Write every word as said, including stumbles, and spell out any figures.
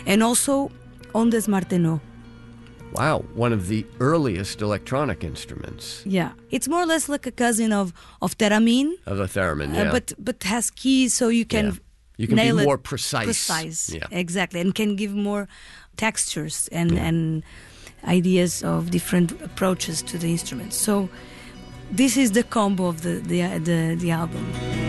And also ondes martenot. Wow, one of the earliest electronic instruments. Yeah, it's more or less like a cousin of of theremin. Of a theremin, yeah. Uh, but but has keys, so you can yeah. you can nail be more it precise. Precise, yeah. exactly, and can give more textures and yeah. and ideas of different approaches to the instruments. So this is the combo of the the the, the album.